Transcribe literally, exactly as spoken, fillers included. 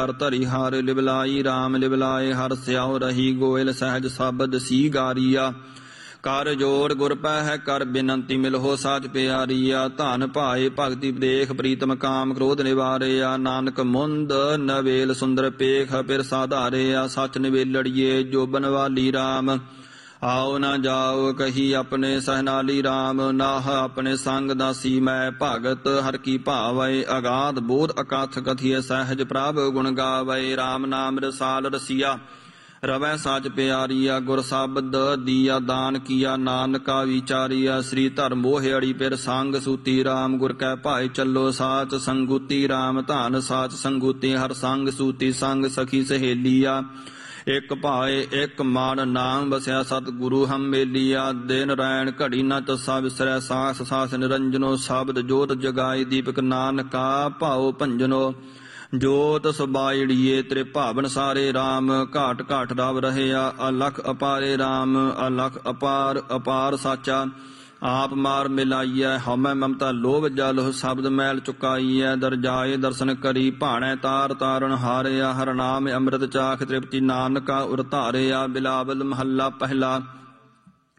ਹਰ ਧਰੀ ਹਰ ਲਿਵਲਾਈ ਰਾਮ ਲਿਵਲਾਏ ਹਰ ਸਿਆਉ ਰਹੀ ਗੋਇਲ ਸਹਿਜ ਸ਼ਬਦ ਸੀ ਗਾਰੀਆ ਕਰ ਜੋੜ ਗੁਰ ਪਹਿ ਕਰ ਬਿਨੰਤੀ ਮਿਲਹੁ ਸਾਚ ਪਿਆਰੀਆ ਧਨ ਭਾਏ ਭਗਤੀ ਦੇਖ ਪ੍ਰੀਤਮ ਕਾਮ ਕ੍ਰੋਧ ਨਿਵਾਰਿਆ ਨਾਨਕ ਮੁੰਦ ਨਵੇਲ ਸੁੰਦਰ ਪੇਖ ਪਿਰ ਸਾਧਾਰਿਆ ਸਚ ਨਿਵੇਲੜੀਏ ਜੋ ਬਨਵਾਲੀ ਰਾਮ ਆਓ ਨਾ ਜਾਓ ਕਹੀ ਆਪਣੇ ਸਹਨਾਲੀ ਰਾਮ ਨਾਹ ਆਪਣੇ ਸੰਗ ਦਾਸੀ ਮੈਂ ਭਗਤ ਹਰ ਕੀ ਭਾਵੈ ਅਗਾਧ ਬੋਧ ਅਕਥ ਕਥੀਏ ਸਹਿਜ ਪ੍ਰਭ ਗੁਣ ਗਾਵੈ ਰਾਮ ਨਾਮ ਰਸਾਲ ਰਸੀਆ ਰਵੈ ਸਾਚ ਪਿਆਰੀਆ ਗੁਰ ਸ਼ਬਦ ਦੀਆ ਦਾਨ ਕੀਆ ਨਾਨਕਾ ਵਿਚਾਰੀਆ ਸ੍ਰੀ ਧਰਮ ਮੋਹਿੜੀ ਪਿਰ ਸੰਗ ਸੂਤੀ ਰਾਮ ਗੁਰ ਕੈ ਭਾਏ ਚੱਲੋ ਸਾਚ ਸੰਗੂਤੀ ਰਾਮ ਧਨ ਸਾਚ ਸੰਗੂਤੀ ਹਰ ਸੰਗ ਸੂਤੀ ਸੰਗ ਸਖੀ ਸਹੇਲੀਆ ਇਕ ਭਾਏ ਇਕ ਮਨ ਨਾਮ ਬਸਿਆ ਸਤਿਗੁਰੂ ਹਮ ਮੇਲੀਆ ਦਿਨ ਰੈਣ ਘੜੀ ਨ ਤਸਾ ਵਿਸਰੈ ਸਾਸ ਸਾਸ ਨਿਰੰਜਨੋ ਸ਼ਬਦ ਜੋਤ ਜਗਾਈ ਦੀਪਕ ਨਾਨਕਾ ਭਾਉ ਭੰਜਨੋ ਜੋਤ ਸਬਾਈੜੀਏ ਤੇਰੇ ਭਾਵਨ ਸਾਰੇ ਰਾਮ ਘਾਟ ਘਾਟ ਰਵ ਰਹਿਆ ਅਲਖ ਅਪਾਰੇ ਰਾਮ ਅਲਖ ਅਪਾਰ ਅਪਾਰ ਸਾਚਾ ਆਪ ਮਾਰ ਮਿਲਾਈਐ ਹਉਮੈ ਮਮਤਾ ਲੋਭ ਜਲ ਸ਼ਬਦ ਮੈਲ ਚੁਕਾਈਐ ਦਰਜਾਏ ਦਰਸ਼ਨ ਕਰੀ ਭਾਣੈ ਤਾਰ ਤਾਰਨ ਹਾਰਿਆ ਹਰ ਨਾਮ ਅੰਮ੍ਰਿਤ ਚਾਖ ਤ੍ਰਿਪਤੀ ਨਾਨਕਾ ਉਰ ਧਾਰਿਆ ਬਿਲਾਵਲ ਮਹੱਲਾ ਪਹਿਲਾ